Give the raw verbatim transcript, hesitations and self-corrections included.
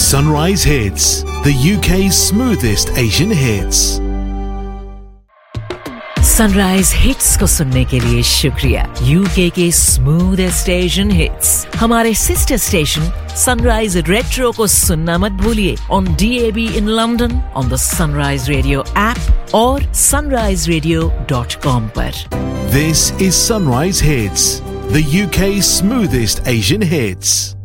Sunrise Hits, the U K's smoothest Asian hits. Sunrise hits को सुनने के लिए शुक्रिया. यूके के स्मूथेस्ट एशियन हिट्स हमारे सिस्टर स्टेशन सनराइज रेट्रो को सुनना मत भूलिए on D A B in London, on the sunrise radio app और sunrise radio dot com पर. This is Sunrise Hits, the U K's smoothest Asian hits.